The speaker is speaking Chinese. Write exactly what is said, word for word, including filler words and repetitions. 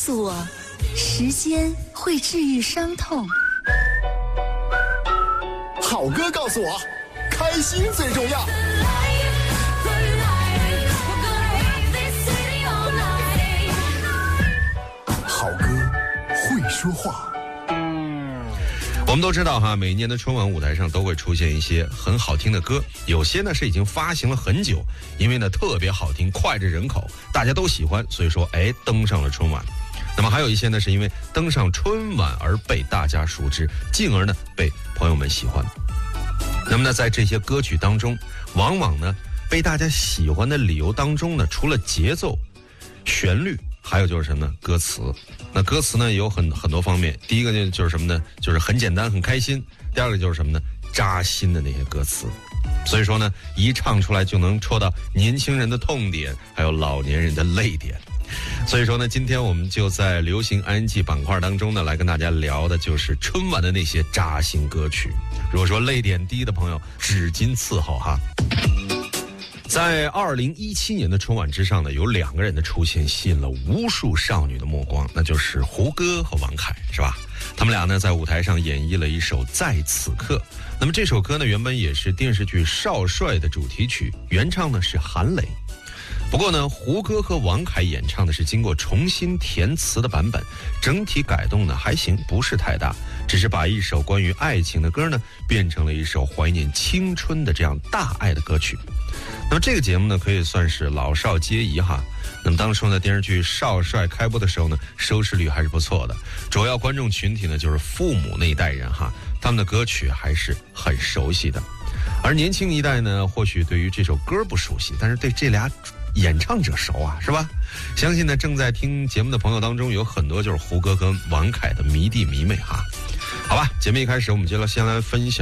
诉我，时间会治愈伤痛。 好歌告诉我，开心最重要。好歌会说话。 我们都知道哈，每年的春晚舞台上都会出现一些很好听的歌，有些呢是已经发行了很久，因为呢特别好听，脍炙人口，大家都喜欢，所以说哎登上了春晚。那么还有一些呢是因为登上春晚而被大家熟知，进而呢被朋友们喜欢。那么呢在这些歌曲当中，往往呢被大家喜欢的理由当中呢，除了节奏、旋律，还有就是什么呢？歌词。那歌词呢有很很多方面，第一个呢就是什么呢？就是很简单很开心。第二个就是什么呢？扎心的那些歌词。所以说呢，一唱出来就能戳到年轻人的痛点，还有老年人的泪点。所以说呢，今天我们就在流行 I N G 板块当中呢，来跟大家聊的就是春晚的那些扎心歌曲。如果说泪点低的朋友，纸巾伺候哈。在二零一七年的春晚之上呢，有两个人的出现吸引了无数少女的目光，那就是胡歌和王凯，是吧？他们俩呢在舞台上演绎了一首《在此刻》。那么这首歌呢原本也是电视剧《少帅》的主题曲，原唱呢是韩磊。不过呢，胡歌和王凯演唱的是经过重新填词的版本，整体改动呢还行，不是太大，只是把一首关于爱情的歌呢变成了一首怀念青春的这样大爱的歌曲。那么这个节目呢可以算是老少皆宜哈。那么当初呢电视剧《少帅》开播的时候呢，收视率还是不错的，主要观众群体呢就是父母那一代人哈，他们的歌曲还是很熟悉的。而年轻一代呢，或许对于这首歌不熟悉，但是对这俩演唱者熟啊，是吧？相信呢正在听节目的朋友当中有很多就是胡歌跟王凯的迷弟迷妹哈。好吧，节目一开始我们就先来分享